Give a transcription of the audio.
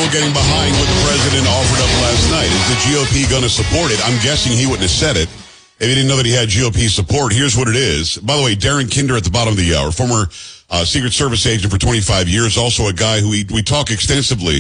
still getting behind what the president offered up last night. Is the GOP going to support it? I'm guessing he wouldn't have said it if he didn't know that he had GOP support. Here's what it is. By the way, Darren Kinder at the bottom of the hour, former Secret Service agent for 25 years, also a guy who we talk extensively